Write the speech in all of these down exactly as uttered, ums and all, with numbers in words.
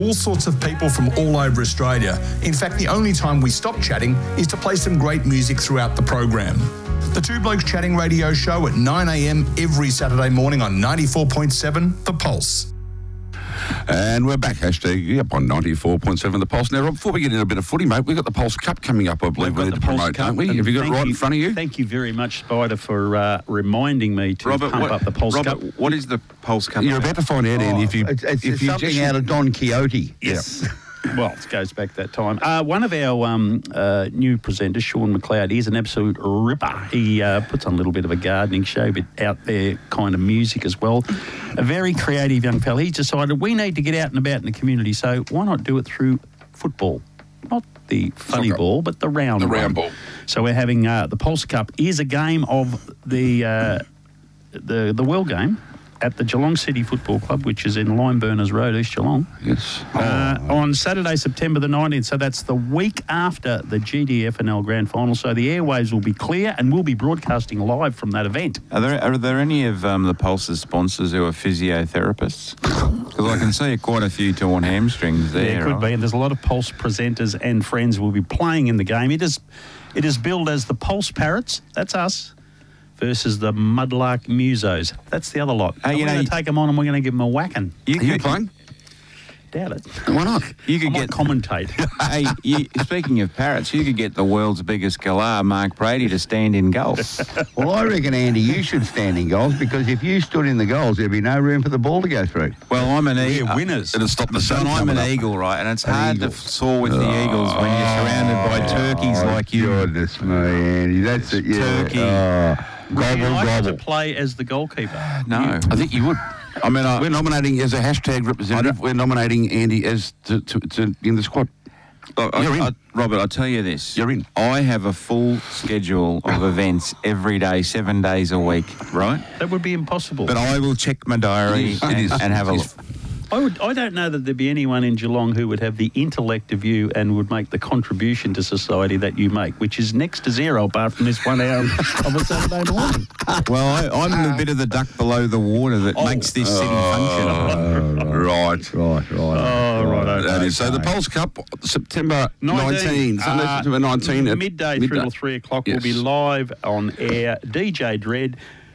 All sorts of people from all over Australia. In fact, the only time we stop chatting is to play some great music throughout the program. The Two Blokes Chatting radio show at nine a m every Saturday morning on ninety-four point seven The Pulse. And we're back, hashtag yep, on ninety-four point seven The Pulse. Now, Rob, before we get into a bit of footy, mate, we've got the Pulse Cup coming up, I believe we need to promote, don't we? Have you got it right in front of you? Thank you very much, Spider, for uh, reminding me to Robert, pump what, up the Pulse Robert, Cup. what is the Pulse Cup? You're about to find out, Andy, if you... It's, it's if you something just, out of Don Quixote. Yes. Well, it goes back that time. Uh, one of our um, uh, new presenters, Sean McLeod, is an absolute ripper. He uh, puts on a little bit of a gardening show, but out there kind of music as well. A very creative young fella. He's decided we need to get out and about in the community, so why not do it through football? Not the funny Soccer. ball, but the round The one. round ball. So we're having uh, the Pulse Cup is a game of the uh, the the World Game at the Geelong City Football Club, which is in Limeburners Road, East Geelong. Yes. Uh, on Saturday, September the nineteenth, so that's the week after the G D F N L Grand Final. So the airwaves will be clear and we'll be broadcasting live from that event. Are there are there any of um, the Pulse's sponsors who are physiotherapists? Because I can see quite a few torn hamstrings there. Yeah, it could right? be, and there's a lot of Pulse presenters and friends who will be playing in the game. It is, it is billed as the Pulse Parrots, that's us, versus the Mudlark Musos. That's the other lot. Hey, And you we're know, going to take them on and we're going to give them a whacking. You Are you could- playing? Doubt it. Why not? You I could might get commentate. Hey, you, speaking of parrots, you could get the world's biggest galah, Mark Brady, to stand in goal. Well, I reckon, Andy, you should stand in goals because if you stood in the goals, there'd be no room for the ball to go through. Well, I'm an eagle. We're winners. It'll stop the So sun I'm coming an up. eagle, right? And it's An hard eagle. to soar with the eagles when you're surrounded by turkeys Oh, like you. Goodness me, Andy. That's it, yeah. Turkey. Oh, Would you gobble, like to gobble. play as the goalkeeper? No. I think you would. I mean, I, We're nominating as a hashtag representative. We're nominating Andy as to, to, to in the squad. I, You're in. I, Robert, I'll tell you this. You're in. I have a full schedule of events every day, seven days a week, right? That would be impossible. But I will check my diary It is. and, It is. and have a It look. is. I would. I don't know that there'd be anyone in Geelong who would have the intellect of you and would make the contribution to society that you make, which is next to zero, apart from this one hour of a Saturday morning. Well, I, I'm a bit of the duck below the water that Oh. makes this city function. Right. Right, right. Oh, right. That is. So the Pulse Cup, September nineteenth. Sunday, uh, September nineteenth. at midday, midday. through till three o'clock. We'll be Yes. live on air. D J Dredd,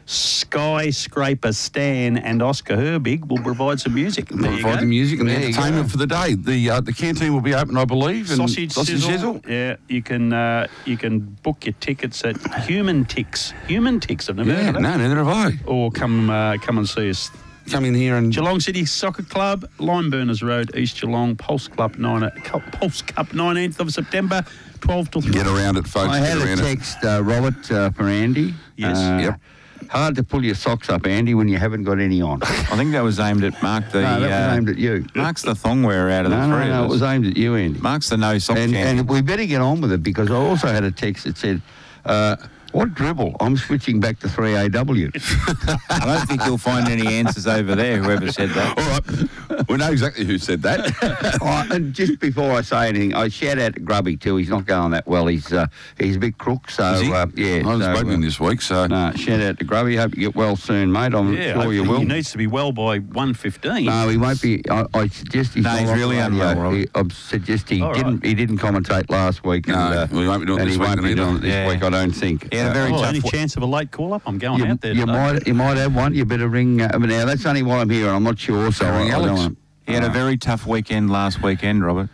Skyscraper Stan, and Oscar Herbig will provide some music. There you Provide go. the music and the There you entertainment go. for the day. The uh, the canteen will be open, I believe. And Sausage, sizzle. sizzle. Yeah, you can uh, you can book your tickets at Human Ticks. Human Ticks, I've never Yeah, heard of it. no, neither have I. Or come uh, come and see us. Come in here and Geelong City Soccer Club, Limeburners Road, East Geelong, Pulse Club nine, Pulse Cup nineteenth of September, twelve till three. get around it, folks. I Get had a around it. text, uh, Robert, uh, for Andy. Yes. Uh, Yep. Hard to pull your socks up, Andy, when you haven't got any on. I think that was aimed at Mark the... no, that uh, was aimed at you. Mark's the thong wearer out of No, the no, three no, of it us. was aimed at you, Andy. Mark's the no sock And, champion. and we better get on with it because I also had a text that said, uh, what dribble? I'm switching back to three A W. I don't think you'll find any answers over there, whoever said that. All right. We know exactly who said that. Oh, and just before I say anything, I shout out to Grubby too. He's not going that well. He's uh, he's a bit crook. So Is he? uh, yeah, I haven't so, spoken uh, this week, so No, shout out to Grubby. Hope you get well soon, mate. I'm Yeah, sure you hopefully will. He needs to be well by one fifteen. No, he won't be. I, I suggest he's No, not he's on really the radio. unwell, Robert. He- I suggest he All right. didn't. He didn't commentate last week. No, and, uh, we won't be doing it and this he week won't be either. doing it this Yeah. week. I don't think. He had a very Oh, tough any wa- chance of a late call-up? I'm going You, out there you today. might. You might have one. You better ring. Uh, now that's only while I'm here, and I'm not sure. So I, Ring I don't Alex. want. He had a very tough weekend last weekend, Robert.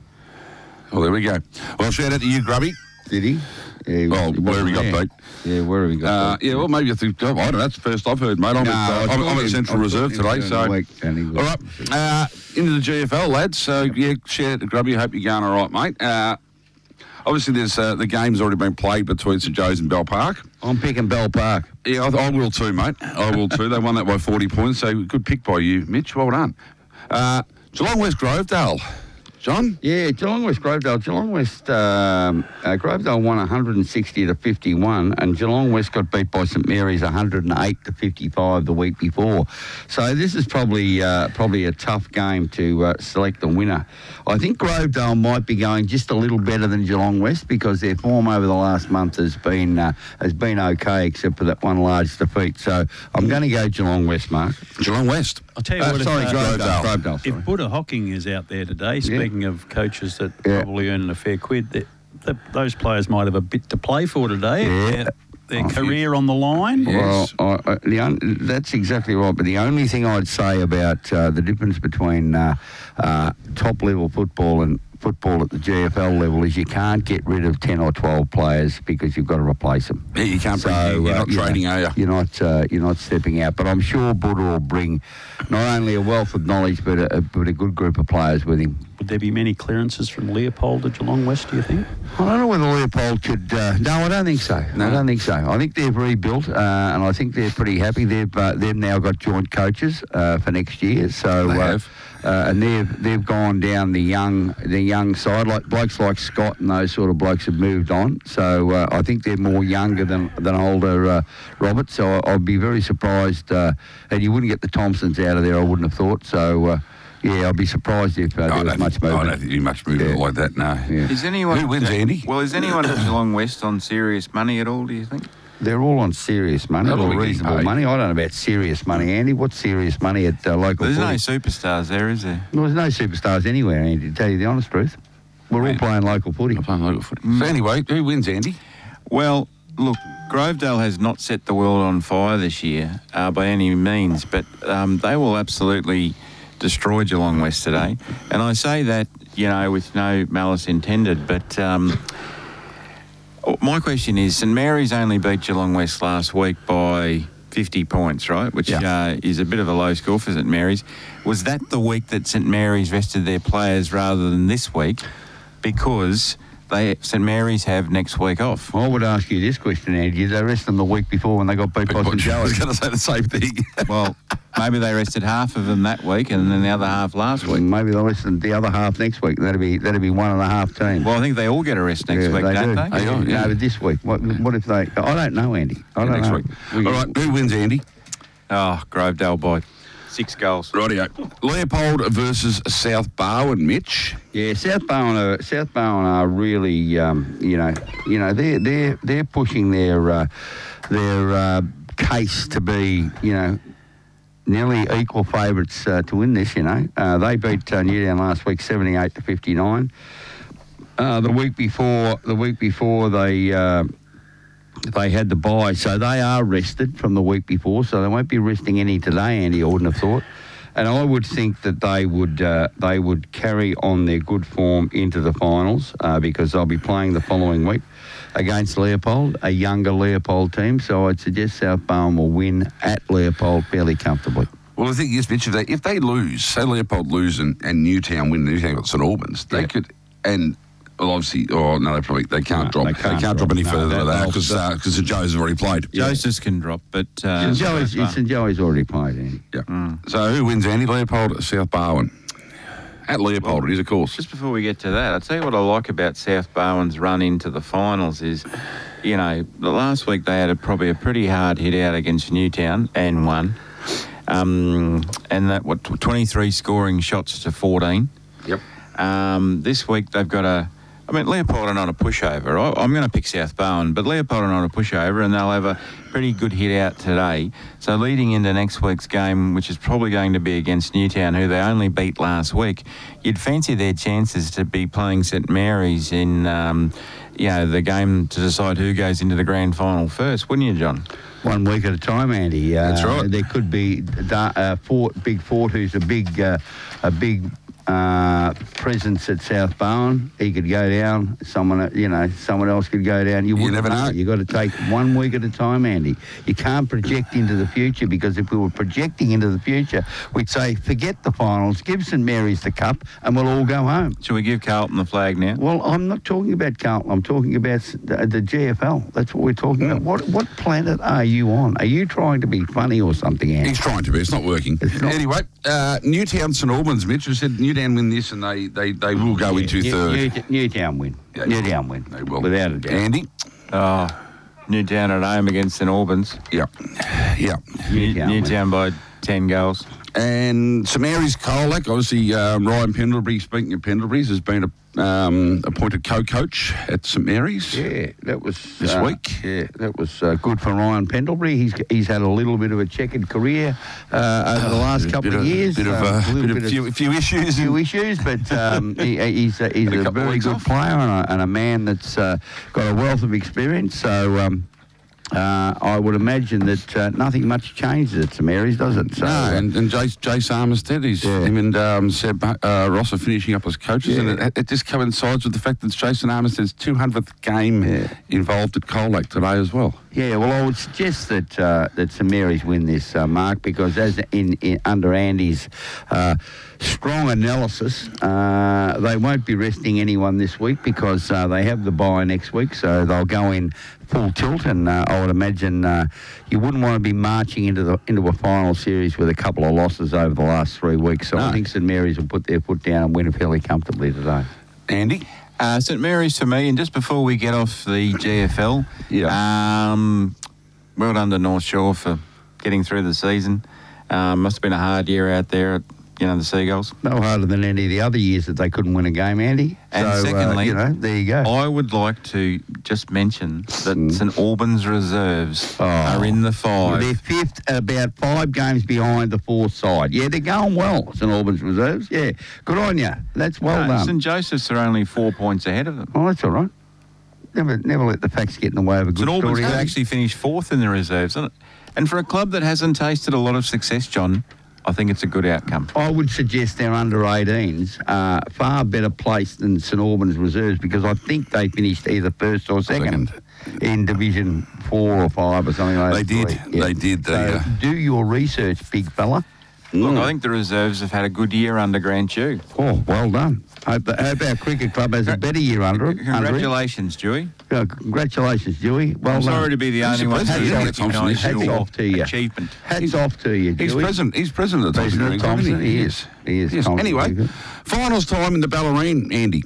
well, there we go. Well, shout out to you, Grubby. Did he? Yeah, he Well, he where have wasn't we got, there. Pete? Yeah, where have we got? Uh, Pete? yeah, well, maybe I think, I don't know, that's the first I've heard, mate. I'm, No, at, uh, I I'm, thought I'm at him- Central I Reserve thought today, him during so... the week, and he was- All right, uh, into the G F L, lads. So, yeah, shout out to Grubby. Hope you're going all right, mate. Uh, obviously, there's uh, the game's already been played between St Joe's and Bell Park. I'm picking Bell Park. Yeah, I, I will too, mate. I will too. They won that by forty points, so good pick by you, Mitch. Well done. Uh, Geelong West Grovedale. John? Yeah, Geelong West Grovedale. Geelong West um, uh, Grovedale won one hundred sixty to fifty-one, and Geelong West got beat by St Mary's one hundred eight to fifty-five the week before. So this is probably uh, probably a tough game to uh, select the winner. I think Grovedale might be going just a little better than Geelong West because their form over the last month has been uh, has been okay, except for that one large defeat. So I'm going to go Geelong West, Mark. Geelong West. I'll tell you Uh, what. sorry, if, uh, Grovedale. Grovedale, sorry. If Buddha Hocking is out there today, speaking of coaches that Yeah. probably earning a fair quid, that, that those players might have a bit to play for today. Yeah. Their, their career on the line. Yes. Well, I, I, the un- that's exactly right. But the only thing I'd say about uh, the difference between uh, uh, top level football and football at the G F L level is you can't get rid of ten or twelve players because you've got to replace them. Yeah, you can't bring, you're uh, not you know, trading, are you? You're not. Uh, you're not stepping out. But I'm sure Buddha will bring not only a wealth of knowledge, but a, but a good group of players with him. Would there be many clearances from Leopold to Geelong West, do you think? I don't know whether Leopold could. Uh, no, I don't think so. No. I don't think so. I think they've rebuilt, uh, and I think they're pretty happy. They've uh, they've now got joint coaches uh, for next year. So They uh, have. Uh, and they've they've gone down the young the young side. Like blokes like Scott and those sort of blokes have moved on. So uh, I think they're more younger than than older uh, Robert. So I, I'd be very surprised. Uh, and you wouldn't get the Thompsons out of there. I wouldn't have thought. So. Uh, Yeah, I'd be surprised if uh, I there was don't much think- I movement. don't think you much movement Yeah. like that, no. Yeah. Is anyone Who wins, Andy? Well, is anyone at Geelong West on serious money at all? Do you think? They're all on serious money, They'll or all be getting reasonable paid. money. I don't know about serious money, Andy. What's serious money at uh, local There's no footy? superstars there, is there? Well, there's no superstars anywhere, Andy, to tell you the honest truth. We're all Right. playing local footy. I'm playing local footy. So anyway, who wins, Andy? Well, look, Grovedale has not set the world on fire this year uh, by any means, but um, they will absolutely destroy Geelong West today. And I say that, you know, with no malice intended, but um, my question is, St Mary's only beat Geelong West last week by fifty points, right? Which Yeah. uh, is a bit of a low score for St Mary's. Was that the week that St Mary's rested their players rather than this week? Because they St Mary's have next week off. I would ask you this question, Andy. Did they rest them the week before when they got beat by St I was Joey's? going to say the same thing. Well, maybe they rested half of them that week and then the other half last week. Maybe they'll rest them the other half next week. That'd be that'd be one and a half teams. Well, I think they all get a rest next Yeah, week, they don't do. they? They do, yeah. No, but this week. What, what if they... I don't know, Andy. I don't next know. week. We- All right, who wins, Andy? Oh, Grovedale by six goals. Rightio. Leopold versus South Barwon, Mitch. Yeah, South Bowen are South Bowen are really, um, you know, you know they're they're they're pushing their uh, their uh, case to be, you know, nearly equal favourites uh, to win this. You know, uh, they beat uh, Newtown last week, seventy-eight to fifty-nine. Uh, the week before, the week before they. Uh, They had the bye, so they are rested from the week before, so they won't be resting any today, Andy, I wouldn't have thought. And I would think that they would uh, they would carry on their good form into the finals uh, because they'll be playing the following week against Leopold, a younger Leopold team. So I'd suggest South Bowen will win at Leopold fairly comfortably. Well, the thing is, Mitch, if they, if they lose, say Leopold lose and, and Newtown win, Newtown got St Albans, they Yeah. could, and well, obviously, oh no, they probably they can't No, drop, they they can't can't, drop drop. any No, further that- than that they'll- because because the Joes have already played. Joseph's can drop, but... Uh, St Joey's, South St Joey's already played, Andy. Yeah. So who wins, Andy? Leopold or South Barwon? At Leopold, it is, of course. Just before we get to that, I'll tell you what I like about South Barwon's run into the finals is, you know, the last week they had a, probably a pretty hard hit out against Newtown and won. Um, and that, what, twenty-three scoring shots to fourteen. Yep. Um, this week they've got a... I mean, Leopold are not a pushover. I, I'm going to pick South Barwon, but Leopold are not a pushover, and they'll have a pretty good hit out today. So leading into next week's game, which is probably going to be against Newtown, who they only beat last week, you'd fancy their chances to be playing St Mary's in, um, you know, the game to decide who goes into the grand final first, wouldn't you, John? One week at a time, Andy. Uh, That's right. There could be da- uh, Fort, Big Fort, who's a big, uh, a big uh, presence at South Barwon. He could go down. Someone, you know, someone else could go down. You, wouldn't never know. You got to take one week at a time, Andy. You can't project into the future because if we were projecting into the future, we'd say forget the finals, give St Mary's the cup, and we'll all go home. Should we give Carlton the flag now? Well, I'm not talking about Carlton. I'm talking about the, the G F L. That's what we're talking about. What what planet are you on? Are you trying to be funny or something, Andy? He's trying to be. It's not working. It's not. Anyway, uh, Newtown St Albans, Mitch, who said Newtown win this and they, they, they will go into New, third. New, Newtown win. Yeah, Newtown win. They will. Without a doubt. Andy? Oh, Newtown at home against St Albans. Yeah. Yeah. Newtown win. Newtown by ten goals. And St Mary's Colac, obviously um, Ryan Pendlebury, speaking of Pendlebury's, has been a, um, appointed co-coach at St Mary's. Yeah, that was This uh, week. Yeah, that was uh, good for Ryan Pendlebury. He's he's had a little bit of a checkered career uh, over the last Bit couple of- of years. Bit of, Um, uh, a little bit of bit of few, few issues. few issues, but um, he, he's a, he's Had a a, couple of very weeks good off. player and a, and a man that's uh, got a wealth of experience. So. Um, Uh, I would imagine that uh, nothing much changes at St Mary's, does it? So, No, and, and Jace, Jace Armistead, he's, Yeah. him and um, Seb uh, Ross are finishing up as coaches, Yeah. and it, it just coincides with the fact that Jason Armistead's two hundredth game Yeah. involved at Colac today as well. Yeah, well, I would suggest that uh, that St Mary's win this, uh, Mark, because as in, in under Andy's uh, strong analysis, uh, they won't be resting anyone this week because uh, they have the bye next week, so they'll go in full tilt, and uh, I would imagine uh, you wouldn't want to be marching into the into a final series with a couple of losses over the last three weeks. So No. I think St Mary's will put their foot down and win fairly comfortably today. Andy? Uh, St Mary's for me, and just before we get off the G F L, Yeah. um, well done to North Shore for getting through the season. Um, must have been a hard year out there at, you know, the Seagulls. No harder than any of the other years that they couldn't win a game, Andy. And so, secondly, uh, you know, there you go. I would like to just mention that St Albans reserves Oh. are in the five. They're fifth, about five games behind the fourth side. Yeah, they're going well, St Albans reserves. Yeah, good on you. That's well No, done. St Joseph's are only four points ahead of them. Oh, that's all right. Never, never let the facts get in the way of a good St Albans story. have eh? actually finished fourth in the reserves. And and for a club that hasn't tasted a lot of success, John, I think it's a good outcome. I would suggest their under eighteens are far better placed than St Albans reserves because I think they finished either first or second, Second. in Division Four or Five or something like They that. did. Three. They did. They, So uh, do your research, big fella. Look, I think the reserves have had a good year under Grant Chew. Oh, well done. Hope, that, hope our cricket club has a better year under it. under it. Congratulations, Dewey. Yeah, congratulations, Dewey. Well I'm done. sorry to be the He's only the one to president, Hats isn't he, recognise Thompson? Hats your off to you. achievement. Hats off to you, He's Dewey. president. He's president of the Thompson President Green Company. Thompson, he is. He is. Yes. Thompson Anyway, Green. finals time in the Ballerine, Andy.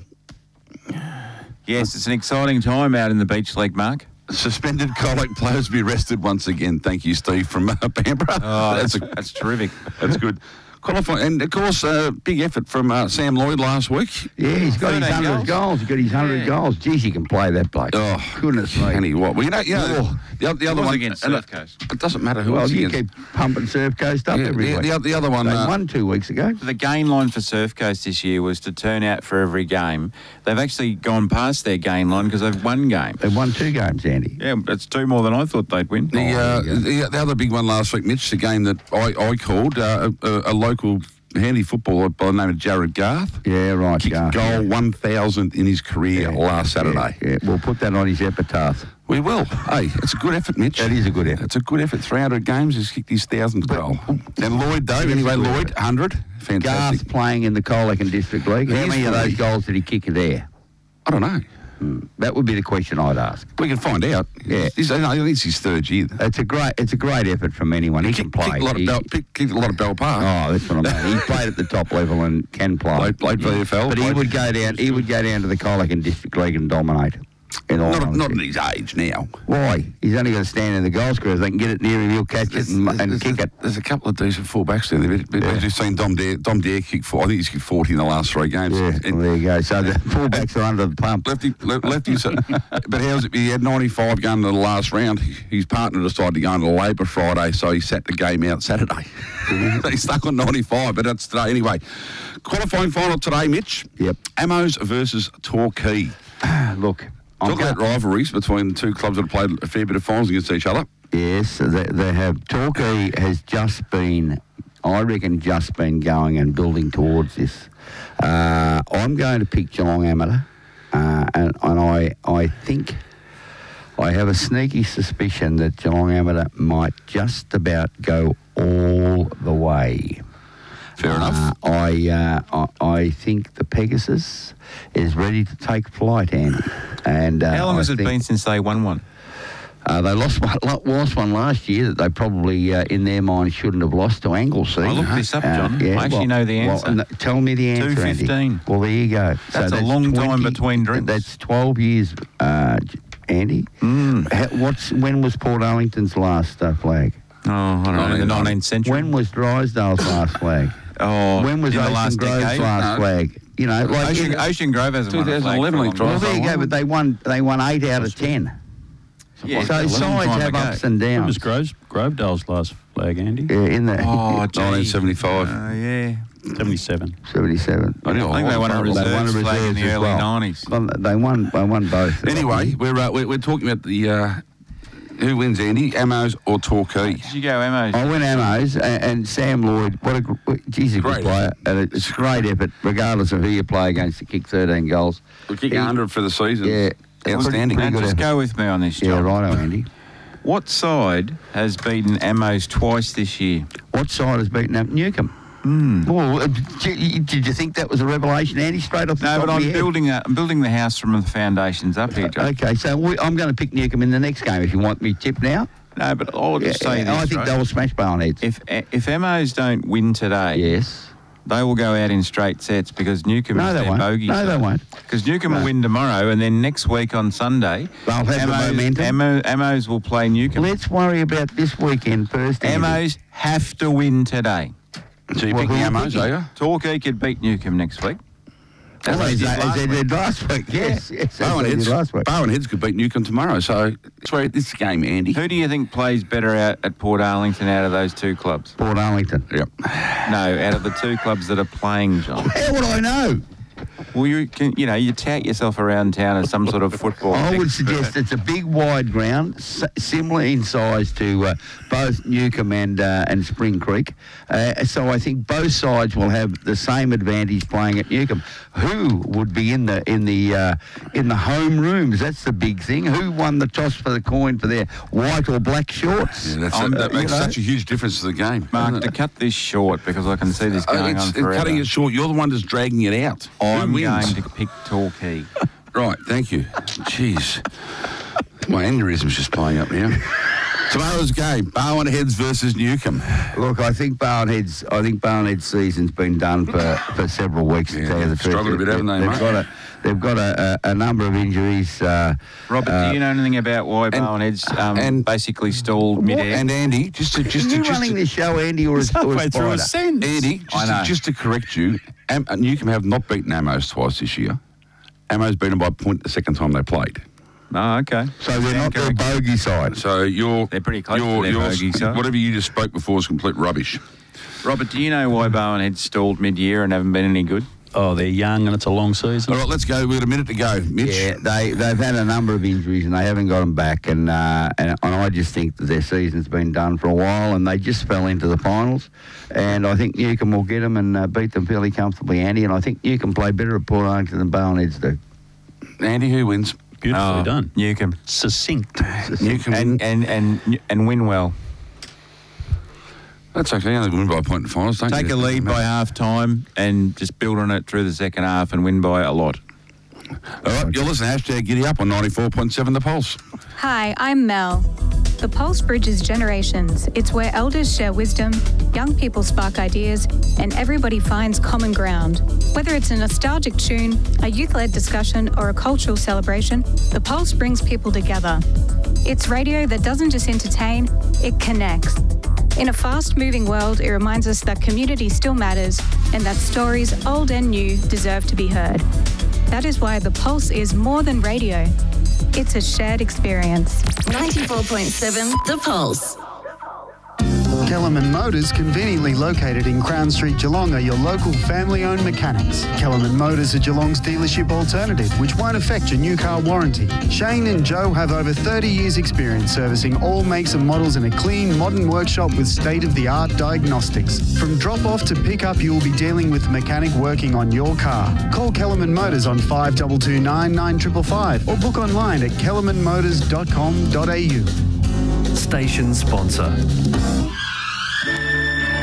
Yes, it's an exciting time out in the Beach League, Mark. Suspended Colac players be rested once again. Thank you, Steve, from uh, Canberra. Oh, that's, a, that's terrific. that's good. Qualifying, and of course, uh, big effort from uh, Sam Lloyd last week. Yeah, he's got his thirteen hundred goals. goals. He's got his hundred Yeah. goals. Geez, he can play that bloke. Oh, Goodness me. And he what? Well, you know, you know Oh. the, the other was one against and Surf it- Coast. It doesn't matter who Well, it's you against. keep pumping Surf Coast up Yeah, every the, week. the, oth- the other one. They uh, won two weeks ago. The game line for Surf Coast this year was to turn out for every game. They've actually gone past their game line because they've won games. They won two games, Andy. Yeah, that's two more than I thought they'd win. The, uh, Oh, there you the, the other big one last week, Mitch, the game that I, I called, uh, a, a local handy footballer by the name of Jared Garth. Yeah, right. Kicked Garth. goal one thousand in his career last Saturday. Yeah, yeah, we'll put that on his epitaph. We will. Hey, it's a good effort, Mitch. That is a good effort. It's a good effort. three hundred games, he's kicked his thousandth goal. And Lloyd, though, It is anyway, a good Lloyd, effort. one hundred. Fantastic. Garth playing in the Colac District League. He How is many of for those me. goals did he kick there? I don't know. Hmm. That would be the question I'd ask. We can find out. Yeah. He's, I think it's his third year. It's a great, it's a great effort from anyone. He can Kicked, play. kicked, a lot of He- Bell, kicked, kicked a lot of Bell Park. Oh, that's what I mean. He played at the top level and can play. Played- played V F L, but he played- would go down. He would go down to the Colac District League and dominate. In all not, honesty. not at his age now. Why? He's only got to stand in the goal square. If they can get it near him, he'll catch it and, and there's, kick it. There's a couple of decent fullbacks there. We've Yeah. just seen Dom Dare, Dom Dare kick four. I think he's kicked forty in the last three games. Yeah, And well, there you go. So the fullbacks are under the pump. lefty, le- lefty. so- but how's it? He had ninety-five going to the last round. His partner decided to go into Labour Friday, so he sat the game out Saturday. He stuck on ninety-five, but that's today. Anyway, qualifying final today, Mitch. Yep. Amos versus Torquay. Look, I'm Talk go- about rivalries between the two clubs that have played a fair bit of finals against each other. Yes, they, they have. Torquay has just been, I reckon, just been going and building towards this. Uh, I'm going to pick Geelong Amateur, uh, and, and I, I think, I have a sneaky suspicion that Geelong Amateur might just about go all the way. Fair enough. Uh, I, uh, I I think the Pegasus is ready to take flight, Andy. And uh, How long I has it think- been since they won one? Uh, they lost one, lo- lost one last year that they probably, uh, in their mind, shouldn't have lost to Anglesey. I looked this up, John. I actually well, know the well, answer. n- tell me the answer, two Andy. fifteen. Well, there you go. That's a long time between drinks. That's twelve years, uh, J- Andy. Mm. Ha- What's when was Port Arlington's last uh, flag? Oh, I don't know, the nineteenth century. When was Drysdale's last flag? Oh, When was in the Ocean last Grove's decade? last No. flag? You know, like Ocean, in- Ocean Grove hasn't won a flag twenty eleven, for a he long tried. well, time. there you go. But they won. They won eight out of ten. Yeah, So a long sides time have ago. ups and When downs. was Groves, Grovedale's last flag, Andy? Yeah, in the Oh, gee. nineteen seventy-five. Uh, yeah. seventy-seven. seventy-seven. I know, I think they won a I They reserves won a flag in reserves the as early well. nineties. Well, they won. They won both. Anyway, we're, uh, we're we're talking about the uh, who wins, Andy, Ammos or Torquay? Did you go, Amos? I went Ammos, and, and Sam Lloyd. What a gr- geez, a Great good player. And it's a great effort, regardless of who you play against. To kick thirteen goals. We're kicking He- one hundred for the season. Yeah, Outstanding. pretty Now, good just effort. go with me on this, Yeah, John. righto, Andy. What side has beaten Amos twice this year? What side has beaten up Newcombe? Hmm. Well, uh, did did you think that was a revelation, Andy? Straight off the No, top but of I'm your head? building a, I'm building the house from the foundations up here, John. Okay, so we, I'm going to pick Newcombe in the next game. If you want me to tip now, No, but I'll just Yeah, say this, I think right? they'll smash Barnheads. If if Amos don't win today, Yes. they will go out in straight sets because Newcombe No, is they their won't. bogey. No, they won't. Because Newcombe No. will win tomorrow, and then next week on Sunday, They'll have the Amos, momentum. Amos, Amos will play Newcombe. Let's worry about this weekend first. Andy. Amos have to win today. So you're Well, picking who are you Ammos, picking? are you? Torquay could beat Newcombe next week. Well, they as did they, as last they week. did last week, yes. yes as Bowen they did Heads, last week. Bowen Heads could beat Newcombe tomorrow. So it's where this game, Andy. Who do you think plays better out at Port Arlington out of those two clubs? Port Arlington. Yep. No, out of the two clubs that are playing, John. How would I know? Well, you can, you know, you tout yourself around town as some sort of football. I would expert. suggest it's a big, wide ground, s- similar in size to uh, both Newcombe and uh, and Spring Creek. Uh, so I think both sides will have the same advantage playing at Newcombe. Who would be in the in the uh, in the home rooms? That's the big thing. Who won the toss for the coin for their white or black shorts? Yeah, that's, Um, that you makes know. such a huge difference to the game. Mark, doesn't to it? cut this short because I can see this Uh, going it's, on it's forever. cutting it short. You're the one that's dragging it out. I'm Who wins? going to pick Torquay. Right, thank you. Jeez. My aneurysm's just playing up now. Tomorrow's game, Bowen Heads versus Newcombe. Look, I think Barnhead's. I think Barnhead's season's been done for, for several weeks. To Yeah, tell you the they've truth, struggled a bit, haven't they, They've mate? got a, they've got a, a, a number of injuries. Uh, Robert, uh, do you know anything about why Bowen Heads um, and- basically stalled mid-air? And Andy, just to just Are to you just running to, this show, Andy, or is, or Halfway is through a Spider? sentence. Andy, just, I know. to, just to correct you, Am, uh, Newcombe have not beaten Amos twice this year. Amos beat them by a point the second time they played. Oh, okay. So they're not the Sound bogey side. So you're They're pretty close to you're, their you're- bogey, so. Whatever you just spoke before is complete rubbish. Robert, do you know why Bowen Heads stalled mid-year and haven't been any good? Oh, they're young and it's a long season. All right, let's go. We've got a minute to go. Mitch. Yeah, they they've had a number of injuries and they haven't got them back, and uh, and, and I just think that their season's been done for a while, and they just fell into the finals, and I think Newcombe will get them and uh, beat them fairly comfortably, Andy, and I think Newcombe play better at Port Arlington than Bowen Heads do. Andy, who wins? Beautifully Oh, done. Newcombe. Succinct. Newcombe. And, and, and, and win well. That's okay. They win by a point in the finals. Don't Take you? a lead by half time and just build on it through the second half and win by a lot. All right, you're listening to Hashtag Giddy Up on ninety-four point seven The Pulse. Hi, I'm Mel. The Pulse bridges generations. It's where elders share wisdom, young people spark ideas, and everybody finds common ground. Whether it's a nostalgic tune, a youth-led discussion, or a cultural celebration, The Pulse brings people together. It's radio that doesn't just entertain, it connects. In a fast-moving world, it reminds us that community still matters and that stories, old and new, deserve to be heard. That is why The Pulse is more than radio. It's a shared experience. ninety-four point seven The Pulse. Kellerman Motors, conveniently located in Crown Street, Geelong, are your local family-owned mechanics. Kellerman Motors are Geelong's dealership alternative, which won't affect your new car warranty. Shane and Joe have over thirty years' experience servicing all makes and models in a clean, modern workshop with state-of-the-art diagnostics. From drop-off to pick-up, you will be dealing with the mechanic working on your car. Call Kellerman Motors on five two two nine, nine five five five or book online at kellerman motors dot com dot a u. Station sponsor.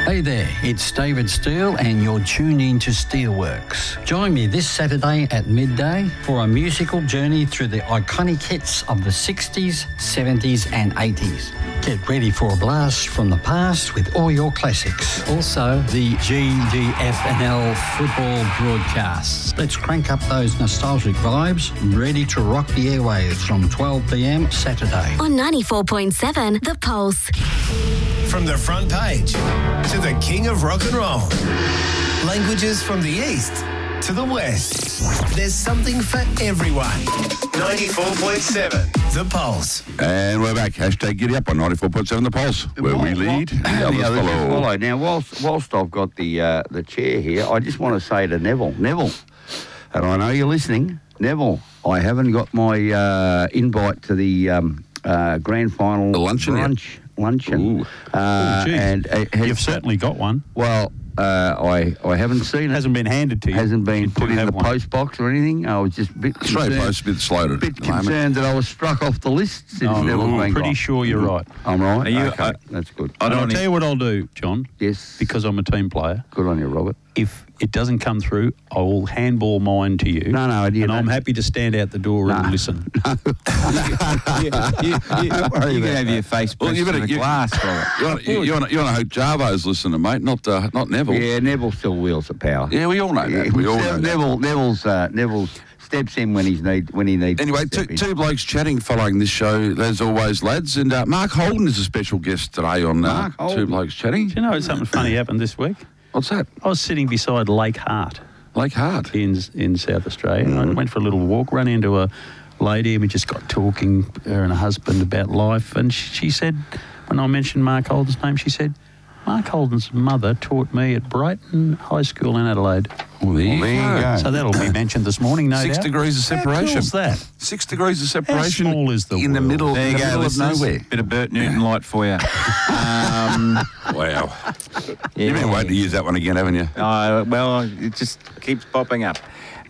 Hey there, it's David Steele and you're tuned in to Steelworks. Join me this Saturday at midday for a musical journey through the iconic hits of the sixties, seventies and eighties. Get ready for a blast from the past with all your classics. Also, the G D F N L football broadcasts. Let's crank up those nostalgic vibes, ready to rock the airwaves from twelve p m Saturday. On ninety-four point seven, The Pulse. From the front page to the king of rock and roll. Languages from the east to the west. There's something for everyone. ninety-four point seven, The Pulse. And we're back. Hashtag Giddy Up on ninety-four point seven The Pulse, where we lead, the others follow. follow. Now, whilst, whilst I've got the uh, the chair here, I just want to say to Neville, Neville, and I know you're listening, Neville, I haven't got my uh, invite to the um, uh, grand final the luncheon brunch. Luncheon. Ooh. Uh, Oh, geez. and it has, You've certainly got one. Well, uh, I I haven't seen it. Hasn't been handed to you. Hasn't been You put do in have the one. post box or anything. I was just a bit Straight concerned, post, a bit slow to bit the moment. concerned that I was struck off the list since Oh, Neville's I'm been pretty gone. sure you're right. I'm right. Are you- okay, I- that's good. I And I'll don't tell you what I'll do, John, Yes, because I'm a team player. good on you, Robert. If it doesn't come through, I will handball mine to you. No, no, you And know- I'm happy to stand out the door No. and listen. you, you, you, Don't worry you about can have that. your face Well, pressed you to better- the you- glass, Robert. You want, you, you, want, you want to hope Jarvo's listening, mate, not uh, not Neville. Yeah, Neville still wields the power. Yeah, we all know Yeah, that. We all know that. Neville, Neville's, uh, Neville's steps in when he's need when he needs. Anyway, to two, step in. two blokes chatting following this show, as always, lads. And uh, Mark Holden is a special guest today on uh, Mark Two Holden. Blokes Chatting. Do you know something funny happened this week? What's that? I was sitting beside Lake Hart Lake Hart. in in South Australia. And I went for a little walk, ran into a lady, and we just got talking, her and her husband, about life. And she, she said, when I mentioned Mark Holden's name, she said, Mark Holden's mother taught me at Brighton High School in Adelaide. Well, there you There you go. go. So that'll be mentioned this morning, no Six doubt. degrees of How separation. cool's that? Six degrees of separation. small is the in the world? middle, There in you the go, middle of listeners. nowhere? Bit of Bert Newton light for you. um, Wow. yeah. You've been waiting to use that one again, haven't you? Uh, well, it just keeps popping up.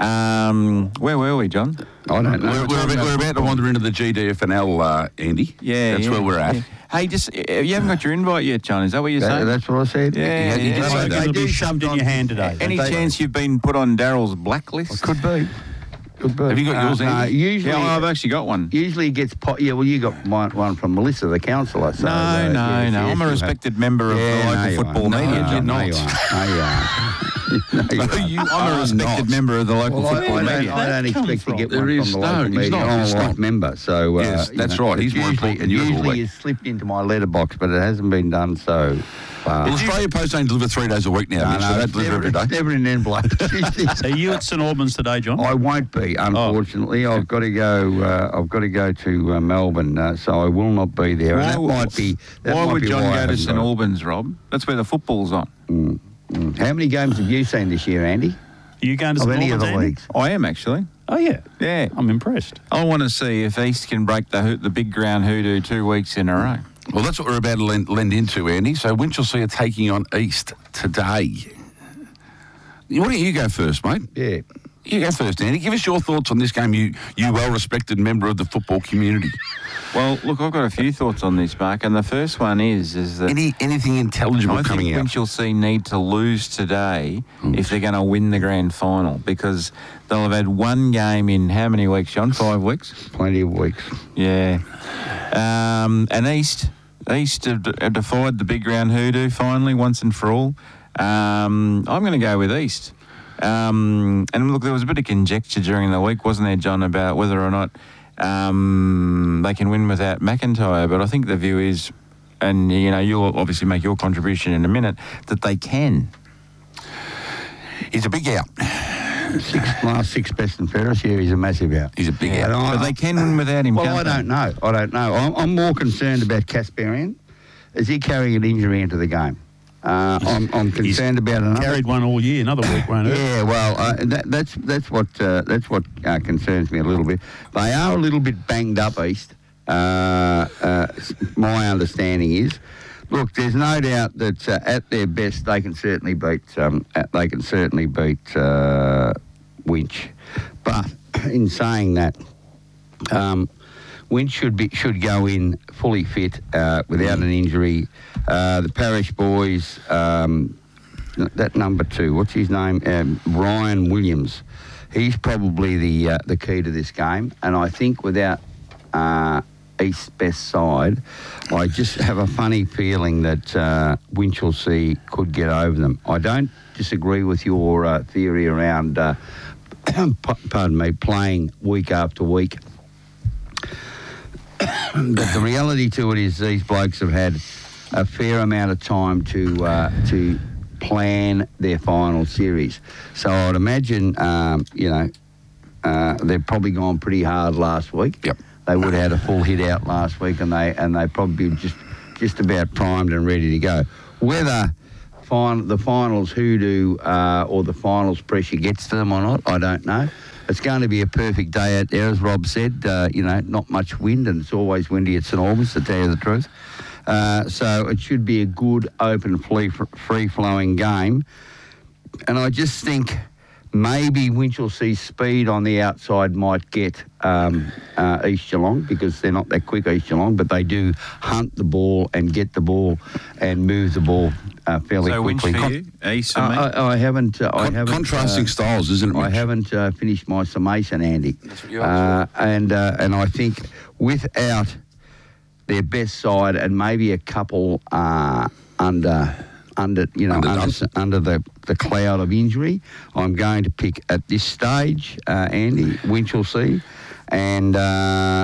Um, where were we, John? I don't know. We're, we're, about, we're about to wander into the G D F N L, uh, Andy. Yeah, That's yeah, where we're at. yeah. Hey, just uh, you haven't got your invite yet, John. Is that what you're That- saying? that's what I said. Yeah, you yeah. just So said it's that. going to They be do shoved in sometimes- your hand today. Any They- chance you've been put on Daryl's blacklist? Could be. Could be. Have you got yours, no, Andy? usually, Yeah, well, I've actually got one. usually it gets. Po- yeah, well, you got one, one from Melissa, the counsellor. So, No, uh, no, yes, no. yes, I'm a you respected member of have. Yeah, the no, local you football aren't. media. No, You're no, not. you aren't. No, you aren't. No, you aren't. You I'm a are respected not. member of the local Well, I, football I don't, media. I don't That come expect to from? get There one is from the no, local he's media. not, I'm he's a life not. member, so uh, Yes, you that's know, right. He's it more usually, important than it you all usually week. is slipped into my letterbox, but it hasn't been done so far. Well, Australia Post don't deliver three days a week now, No, Mitch, so no, they it's deliver never, every day. it's never in envelope. Are you at St Albans today, John? I won't be, unfortunately. I've got to go. Uh, I've got to go to uh, Melbourne, uh, so I will not be there. and that might be. That why might would be John why I go to haven't St got it. Albans, Rob? That's where the football's on. Mm, mm. How many games have you seen this year, Andy? Are you going to Of St any of Albans, the Andy? leagues? I am actually. Oh, yeah. Yeah. I'm impressed. I want to see if East can break the ho- the big ground hoodoo two weeks in a row. Well, that's what we're about to lend, lend into, Andy. So Winchelsea are taking on East today. Why don't you go first, mate? Yeah. You go first, Andy. Give us your thoughts on this game, you you well-respected member of the football community. Well, look, I've got a few thoughts on this, Mark, and the first one is is that Any anything intelligible I coming think out? Winchelsea need to lose today if they're going to win the grand final, because they'll have had one game in how many weeks, John? Five weeks? Plenty of weeks. Yeah. Um, and East, East have, have defied the big ground hoodoo finally, once and for all. Um, I'm going to go with East. Um, and look, there was a bit of conjecture during the week, wasn't there, John, about whether or not um, they can win without McIntyre. But I think the view is, and you know, you'll obviously make your contribution in a minute, that they can. He's a big out. Six, last six best and fairest. Yeah, he's a massive out. He's a big Yeah, out. but they can win without him. Well, can't I they? don't know. I don't know. I'm, I'm more concerned about Kasparian. Is he carrying an injury into the game? Uh, I'm, I'm concerned about another. Carried one all year. Another week won't hurt. Yeah, well, uh, that, that's that's what uh, that's what uh, concerns me a little bit. They are a little bit banged up, East. Uh, uh, my understanding is, look, there's no doubt that uh, at their best they can certainly beat um, at, they can certainly beat uh, Winch, but in saying that, um, Winch should be should go in fully fit uh, without an injury. Uh, the Parish boys, um, that number two, what's his name? Um, Ryan Williams. He's probably the uh, the key to this game, and I think without uh, East's best side, I just have a funny feeling that uh, Winchelsea could get over them. I don't disagree with your uh, theory around, uh, pardon me, playing week after week. But the reality to it is these blokes have had a fair amount of time to uh, to plan their final series. So I'd imagine, um, you know, uh, they've probably gone pretty hard last week. Yep. They would have had a full hit out last week, and they and they probably just just about primed and ready to go. Whether fin- the finals hoodoo uh, or the finals pressure gets to them or not, I don't know. It's going to be a perfect day out there, as Rob said. Uh, you know, not much wind, and it's always windy at St Albans, to tell you the truth. Uh, so it should be a good, open, free, free-flowing game. And I just think maybe Winchelsea's speed on the outside might get um, uh, East Geelong, because they're not that quick, East Geelong, but they do hunt the ball and get the ball and move the ball uh, fairly so quickly. Winch for you, East and me? Uh, I, I haven't. Uh, I Con- haven't. contrasting uh, styles, isn't it, I Mitch? haven't uh, finished my summation, Andy. That's what you uh, asked for. and uh, and I think without their best side and maybe a couple uh, under under you know Underdone. under, under the, the cloud of injury, I'm going to pick at this stage, uh, Andy, Winchelsea, and uh,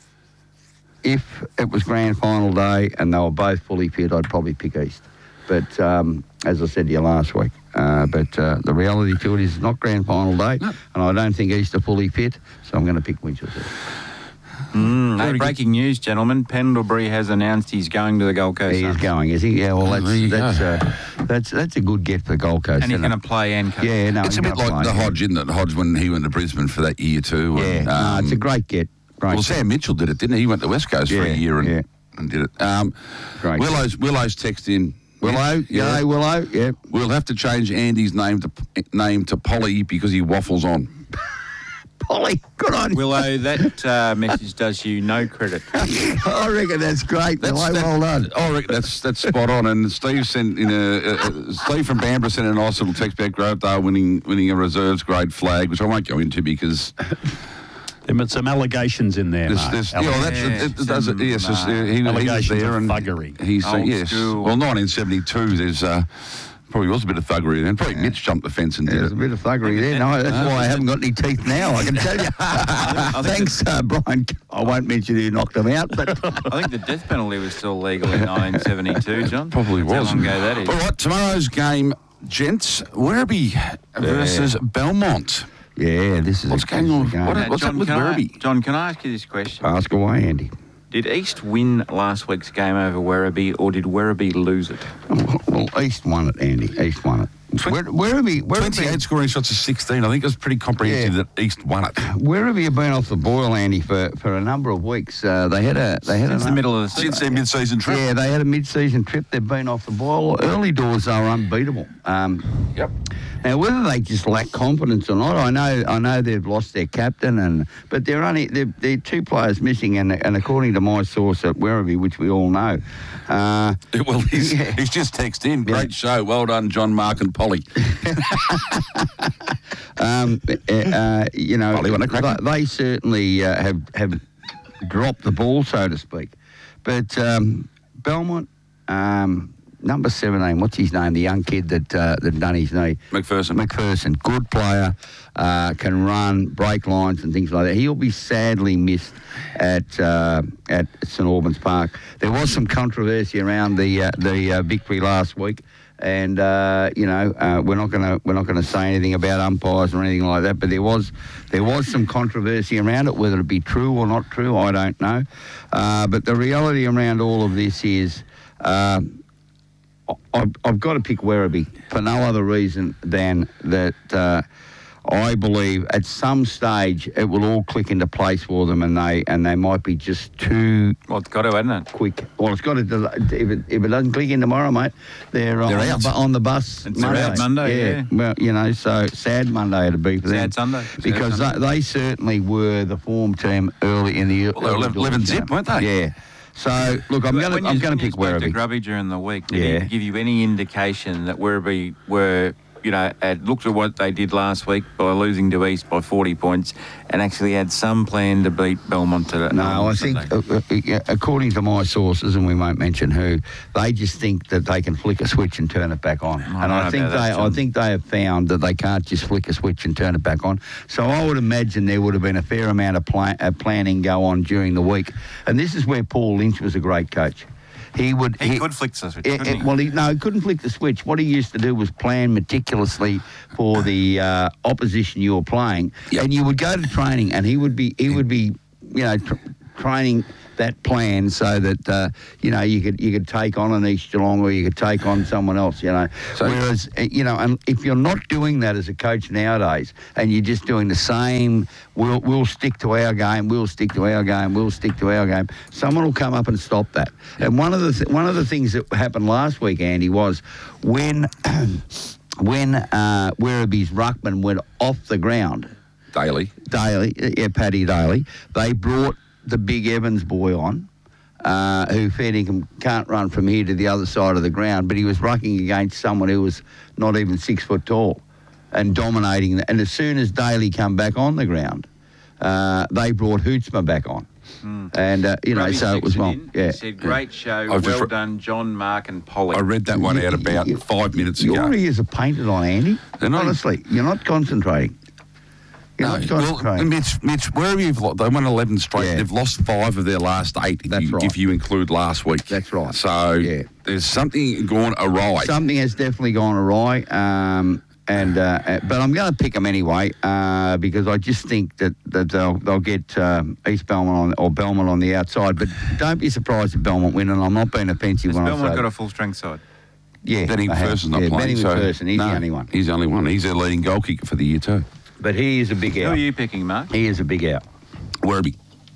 if it was grand final day and they were both fully fit, I'd probably pick East. But um, as I said to you last week, uh, but uh, the reality to it is it's not grand final day, No. and I don't think East are fully fit, so I'm going to pick Winchelsea. Mm, hey, breaking news, gentlemen. Pendlebury has announced he's going to the Gold Coast. He is Suns. going, is he? Yeah, well, Oh, there you that's that's, go. uh, that's that's a good get for the Gold Coast. And he's isn't going it? to play and coach. Yeah, no, It's a he's bit gonna like play, the yeah. Hodge, isn't it? Hodge when he went to Brisbane for that year too. Yeah, and, no, it's a um, great get. Great. Well, get. Sam Mitchell did it, didn't he? He went to West Coast for a Yeah, year and, yeah. and did it. Um, Great. Willow's Willow's text in. Willow, Yeah. yeah, Willow, yeah. We'll have to change Andy's name to name to Polly because he waffles on. Polly, good on you. Willow, that uh, message does you no credit. I reckon that's great. That's, Willow, that- well done. I reckon that's that's spot on. And Steve sent in a uh, Steve from Bamborough sent a nice little text about Grovedale winning winning a reserves grade flag, which I won't go into because There were some allegations in there, there's, Mark. there's, yeah, well, that's Yeah, it, it does it. some, Yes, it's, uh, uh, he, he was allegations there of and thuggery. He's uh, Old yes. school. Well, nineteen seventy-two. There's uh, probably was a bit of thuggery then. Probably Mitch jumped the fence and did There's it. a bit of thuggery there. No, that's why I haven't got any teeth now, I can tell you. Thanks, uh, Brian. I won't mention who knocked them out, but I think the death penalty was still legal in nineteen seventy-two, John. Probably That's was. How long ago that is. All right, tomorrow's game, gents. Werribee versus Belmont. yeah, this is What's a going on? game. What- Now, what's up John, with can I, Werribee? John, can I ask you this question? Ask away, Andy. Did East win last week's game over Werribee, or did Werribee lose it? Well, East won it, Andy. East won it. Where, where have you, where have you, twenty-eight scoring shots of sixteen. I think it was pretty comprehensive Yeah. that East won it. where have you been off the boil, Andy, for, for a number of weeks? Uh, they had a they had Since a the middle of the season. Since their mid-season trip. Yeah, they had a mid-season trip. They've been off the boil. Early doors are unbeatable. Um, Yep. Now, whether they just lack confidence or not, I know I know they've lost their captain, and but they're only they're, they're two players missing, and and according to my source at Werribee, which we all know, uh, Well, he's, Yeah. he's just texted in. Great Yeah. show. Well done, John, Mark and Polly. um, uh, uh, you know, Polly, wanna crack they, it? they certainly uh, have have dropped the ball, so to speak. But um, Belmont, um, number seventeen, what's his name? The young kid that uh, that done his knee. McPherson. McPherson, good player, uh, can run, break lines and things like that. He'll be sadly missed at uh, at St Albans Park. There was some controversy around the uh, the uh, victory last week, and uh, you know uh, we're not going to we're not going to say anything about umpires or anything like that. But there was there was some controversy around it, whether it be true or not true, I don't know. Uh, but the reality around all of this is. Uh, I've, I've got to pick Werribee for no other reason than that uh, I believe at some stage it will all click into place for them, and they and they might be just too. Well, it's got to, hasn't it? Quick. Well, it's got to. If it, if it doesn't click in tomorrow, mate, they're, They're on, out. The, on the bus. It's out Monday, yeah. Well, you know, so sad Monday it'll be for them. Sad Sunday. Sad Because Sunday. They, they certainly were the form team early in the. Well, they were early eleven doors, you zip, know. weren't they? Yeah. So look, I'm When going to you- I'm going when to you pick spoke to Werribee. Grubby during the week. Did Yeah. he give you any indication that Werribee were, you know, had looked at what they did last week by losing to East by forty points and actually had some plan to beat Belmont today? No, I think, uh, uh, according to my sources, and we won't mention who, they just think that they can flick a switch and turn it back on. I and don't I know think about they, that, I John. think they have found that they can't just flick a switch and turn it back on. So I would imagine there would have been a fair amount of pla- uh, planning go on during the week, and this is where Paul Lynch was a great coach. He would. He could flick the switch, It- couldn't it- he? Well, he, no, he couldn't flick the switch. What he used to do was plan meticulously for the uh, opposition you were playing, Yep. and you would go to training, and he would be he would be, you know, tr- training that plan so that uh, you know you could you could take on an East Geelong or you could take on someone else. You know, So- whereas uh, you know, and if you're not doing that as a coach nowadays, and you're just doing the same, we'll we'll stick to our game, we'll stick to our game, we'll stick to our game. Someone will come up and stop that. And one of the th- one of the things that happened last week, Andy, was when when uh, Werribee's ruckman went off the ground. Daily. Daly, yeah, Paddy Daly, they brought the big Evans boy on, uh, who fair dinkum can't run from here to the other side of the ground, but he was rucking against someone who was not even six foot tall and dominating. The, and as soon as Daly come back on the ground, uh, they brought Hootsma back on. Mm. And, uh, you know, Grubby so it was texted wrong. in, Yeah. He said, great show, I've well just re- done, John, Mark and Polly. I read that one out about You- five minutes Your ago. ears are painted on, Andy. They're not- Honestly, you're not concentrating. You're No, not well, concentrating. Mitch, Mitch, where have you? They won eleven straight. Yeah. They've lost five of their last eight. If That's you, right. If you include last week. That's right. So Yeah. there's something gone awry. Something has definitely gone awry. Um, and uh, uh, but I'm going to pick them anyway uh, because I just think that, that they'll they'll get um, East Belmont on, or Belmont on the outside. But don't be surprised if Belmont win. And I'm not being offensive Has when Belmont I say got that. a full strength side? Yeah, Benny they have. McPherson's not yeah, playing. Benny so McPherson, he's no, the only one. He's the only one. He's their leading goal kicker for the year too. But he is a big Who out. are you picking, Mark? He is a big out. Werribee.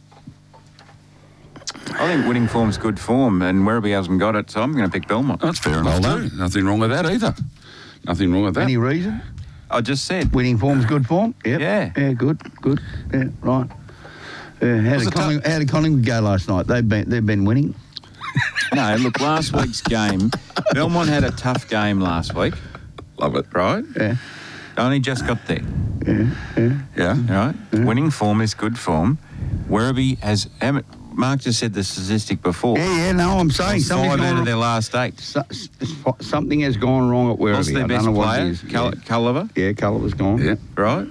I think winning form's good form, and Werribee hasn't got it, so I'm going to pick Belmont. That's fair enough done. too. Nothing wrong with that either. Nothing wrong with that. Any reason? I just said. Winning form's good form? Yep. Yeah. Yeah, good, good. Yeah, right. Uh, how, Was did it Collingwood, how did Collingwood go last night? They've been they've been winning. No, look, last week's game, Belmont had a tough game last week, Love it. right? Yeah, Only just got there, yeah, yeah. Yeah. right? Winning form is good form. Werribee has, haven't- Mark just said the statistic before. Yeah, yeah, no, I'm saying Five something's out gone of wrong. their last eight. So, s- something has gone wrong at Werribee. What's their I best don't know what player? it is. Cull- Culliver, Yeah, yeah Culliver's gone. Yeah. right?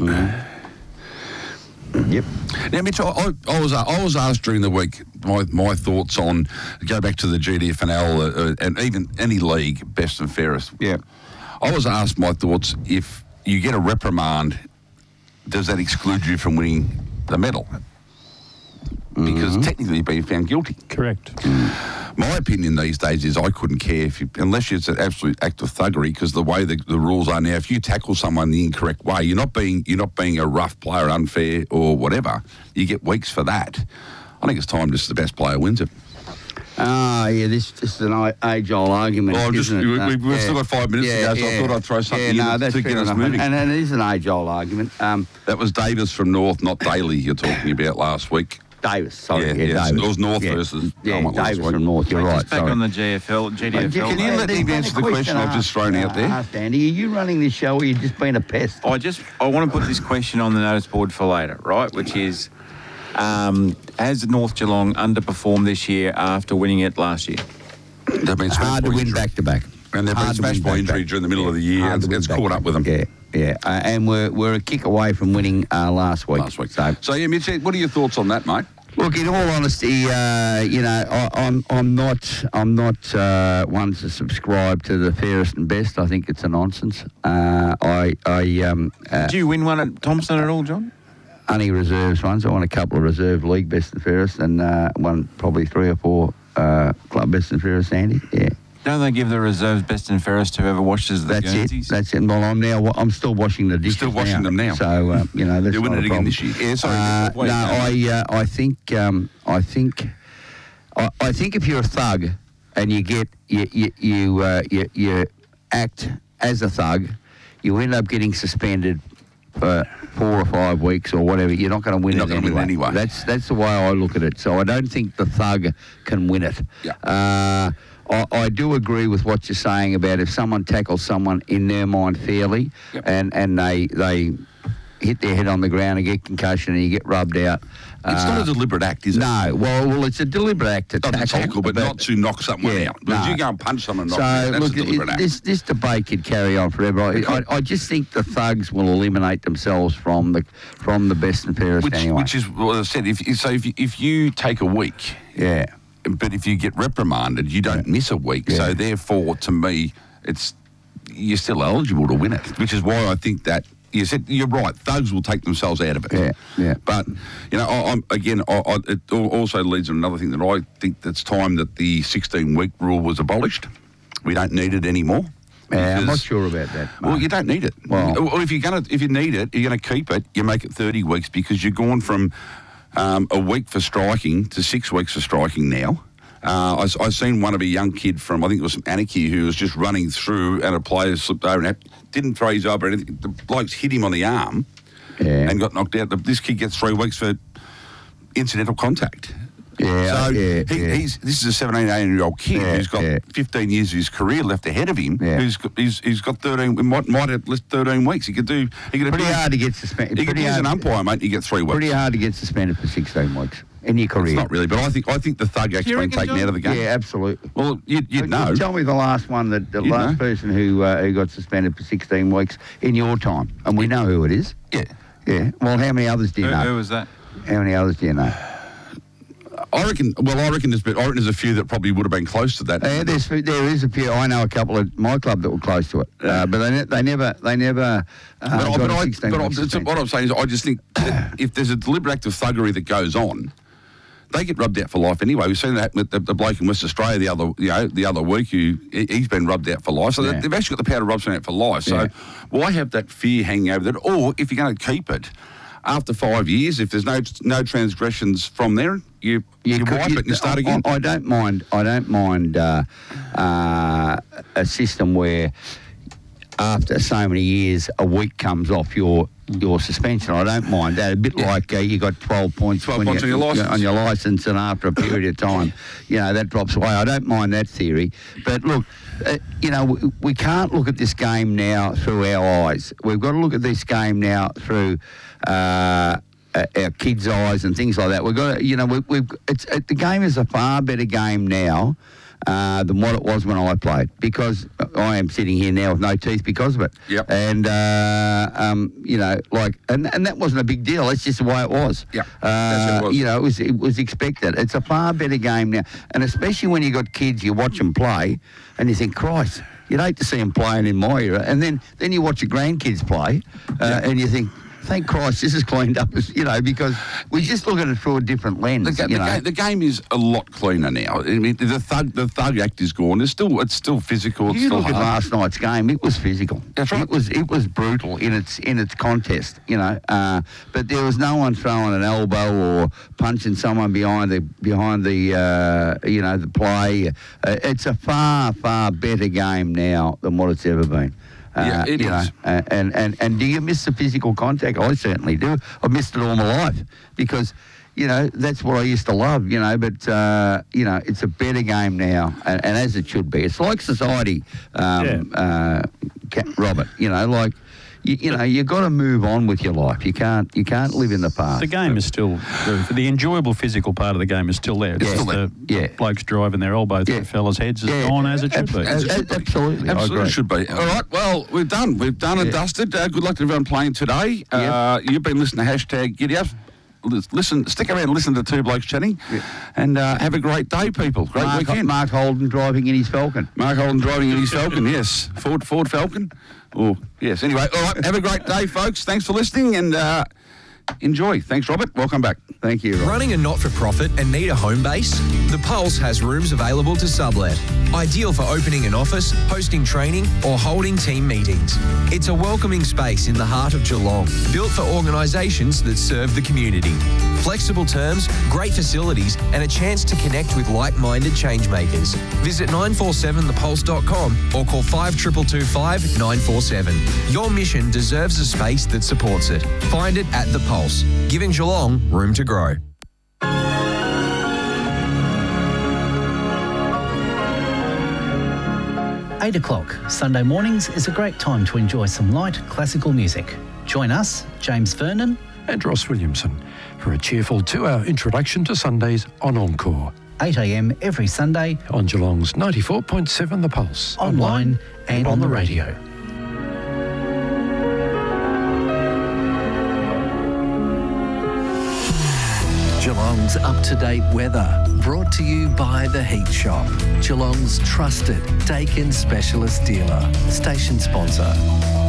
Yep. Now, Mitch, I, I, I was I was asked during the week my, my thoughts on go back to the G D F N L uh, uh, and even any league, best and fairest. Yeah. I was asked my thoughts. If you get a reprimand, does that exclude you from winning the medal? Because technically you've been found guilty. Correct. My opinion these days is I couldn't care if you, unless it's an absolute act of thuggery, because the way the, the rules are now, if you tackle someone the incorrect way, you're not being you're not being a rough player, unfair or whatever. You get weeks for that. I think it's time just the best player wins it. Ah, yeah, this, this is an age-old argument, Well, just- isn't it? we- Uh, we- we've still got five minutes to go, so I thought I'd throw something yeah, in no, that's to fair get us enough. moving. And, and it is an age-old argument. Um, That was Davis from North, not Daly you're talking about last week. Davis, sorry, Yeah, yeah, yeah, Davis. it was North yeah. versus Yeah, Belmont last Davis week. from North, you're Mate, right, just back sorry. on the G F L, G D F L. Can you mate. let Eve answer the question I've just thrown out there? Asked, Andy, are you running this show or you just been a pest? I just I want to put this question on the notice board for later, right? Which is, um, has North Geelong underperformed this year after winning it last year? They've been smashed Hard to by win injury. back-to-back. And they've been Hard to smashed win by back-to-back. injury during the middle of the year. Hard It's, to win it's caught back-to-back. up with them. Yeah, yeah. Uh, and we're, we're a kick away from winning uh, last week. Last week. So, So, yeah, Mitch, what are your thoughts on that, mate? look, in all honesty, uh, you know, I, I'm I'm not I'm not uh, one to subscribe to the fairest and best. I think it's a nonsense. Uh, I I um, uh, Did you win one at Thompson at all, John? only reserves ones. I won a couple of reserve league best and fairest, and uh, won probably three or four uh, club best and fairest. Andy, yeah. Don't they give the reserves best and fairest to whoever washes the That's Guernseys? it. That's it. Well, I'm now. wa- I'm still washing the dishes. Still washing now. them now. So uh, you know that's You're not winning a it again problem. this year. Yeah, sorry. Uh, Wait, no, no. I. Uh, I think. Um, I think. I, I think if you're a thug and you get you you you, uh, you you act as a thug, you end up getting suspended for four or five weeks or whatever. You're not going to win You're it not gonna anyway. win anyway. That's that's the way I look at it. So I don't think the thug can win it. Yeah. Uh, I, I do agree with what you're saying about if someone tackles someone in their mind fairly, Yep. and and they they hit their head on the ground and get concussion and you get rubbed out. It's not a deliberate act, is it? No, well, well, it's a deliberate act to Not tackle, to tackle, but, not to knock someone yeah, out. Because no. you go and punch someone and knock So them out, that's look, a deliberate it, act. this this debate could carry on forever. I, I, I just think the thugs will eliminate themselves from the from the best and fairest Which, anyway. which is what I said. If so, if you, if you take a week, yeah, but if you get reprimanded, you don't miss a week. Yeah. So therefore, to me, it's you're still eligible to win it. Which is why I think that you said you're right. Thugs will take themselves out of it. Yeah, yeah. But you know, I, I'm again. I, I, it al- also leads to another thing that I think it's time that the sixteen-week rule was abolished. We don't need it anymore. Yeah, I'm not because- sure about that. Well, Mark. you don't need it. Well- Or if you're gonna, if you need it, you're gonna keep it. You make it thirty weeks because you're gone from um, a week for striking to six weeks for striking now. Uh, I, s- I seen one of a young kid from, I think it was from Anarchy, who was just running through and a player slipped over and had- didn't throw his over or anything. The blokes hit him on the arm Yeah. and got knocked out. The- This kid gets three weeks for incidental contact. Yeah, So yeah, he, yeah. he's this is a seventeen, eighteen year old kid Yeah, who's got yeah. fifteen years of his career left ahead of him. Yeah. Who's got, he's, he's got thirteen, might might have list thirteen weeks. He could do. He could Pretty abuse, hard to get suspended. He could Pretty use an hard- umpire, mate. And you get three weeks. Pretty hard to get suspended for sixteen weeks in your It's career. not really, but I think I think the thug act's You been reckon, taken John? out of the game. Yeah, absolutely. Well, you'd, you'd know. Tell me the last one that the You'd last know. person who uh, who got suspended for sixteen weeks in your time, and we know who it is. Yeah. Yeah. Well, how many others do you Who, know? who was that? How many others do you know? I reckon. Well, I reckon there's, been, I reckon there's a few that probably would have been close to that. Uh, there's, there is a few. I know a couple at my club that were close to it, uh, but they, ne- they never they never. Uh, But, I, got but, a I, sixteen but I, week it's- suspension. what I'm saying is, I just think that if there's a deliberate act of thuggery that goes on, they get rubbed out for life anyway. We've seen that with the, the bloke in West Australia the other, you know, the other week. Who he- he's been rubbed out for life. So Yeah. they- they've actually got the power to rub someone out for life. So Yeah. why have that fear hanging over that? Or if you're going to keep it, after five years, if there's no no transgressions from there, you you, could- wipe it and you start I, again. I, I don't mind. I don't mind uh, uh, a system where after so many years, a week comes off your your suspension. I don't mind that. A bit like uh, you got twelve points, twelve when points you- on your licence. on your licence, and after a period of time, you know that drops away. I don't mind that theory. But look, uh, you know, we, we can't look at this game now through our eyes. We've got to look at this game now through. Uh, uh, our kids' eyes and things like that. We've got, to, you know, we, we've. It's it, the game is a far better game now uh, than what it was when I played, because I am sitting here now with no teeth because of it. Yep. And uh, um, you know, like, and, and that wasn't a big deal. It's just the way it was. Yep. Uh, That's what it was. You know, it was it was expected. It's a far better game now, and especially when you got kids, you watch them play, and you think, Christ, you'd hate to see them playing in my era. And then then you watch your grandkids play, uh, and you think, thank Christ this is cleaned up, as you know, because we just look at it through a different lens. The, ga- you the, know. ga- the game is a lot cleaner now. I mean, the thug, the thug act is gone. It's still, it's still physical. It's You still look at hard. last night's game; it was physical. That's right. It was it was brutal in its in its contest, you know. Uh, but there was no one throwing an elbow or punching someone behind the behind the uh, you know the play. Uh, it's a far far better game now than what it's ever been. Uh, Yeah, it you know, is. uh, and, and and do you miss the physical contact? I certainly do. I've missed it all my life because, you know, that's what I used to love, you know, but, uh, you know, it's a better game now, and, and as it should be. It's like society, um, uh, Ca- Robert, you know, like, you, you know, you've got to move on with your life. You can't you can't live in the past. The game is still, the, the enjoyable physical part of the game is still there. It's Yeah. just Still the there. Yeah. blokes driving their elbow through Yeah. fellas' heads is Yeah. gone as it should Abs- be. abs- absolutely, I Absolutely agree. should be. All right, well, we're done. We've done and Yeah. dusted. Uh, good luck to everyone playing today. Uh, you've been listening to hashtag Giddy Up. Lis- Listen, stick around and listen to Two Blokes Chatting. And uh, have a great day, people. Great Mark, weekend. Mark Holden driving in his Falcon. Mark Holden driving in his Falcon, yes. Ford Ford Falcon. Oh, yes. Anyway, all right, have a great day, folks. Thanks for listening, and uh, enjoy. Thanks, Robert. Welcome back. Thank you, Robert. Running a not-for-profit and need a home base? The Pulse has rooms available to sublet. Ideal for opening an office, hosting training or holding team meetings. It's a welcoming space in the heart of Geelong, built for organisations that serve the community. Flexible terms, great facilities and a chance to connect with like-minded changemakers. Visit nine four seven the pulse dot com or call five two two two five nine four seven. Your mission deserves a space that supports it. Find it at The Pulse, giving Geelong room to grow. eight o'clock Sunday mornings is a great time to enjoy some light classical music. Join us, James Vernon and Ross Williamson, for a cheerful two-hour introduction to Sundays on Encore. eight a m every Sunday on Geelong's ninety-four point seven The Pulse. Online, online and on, on the radio. radio. Geelong's up-to-date weather, brought to you by The Heat Shop, Geelong's trusted Dakin specialist dealer, station sponsor.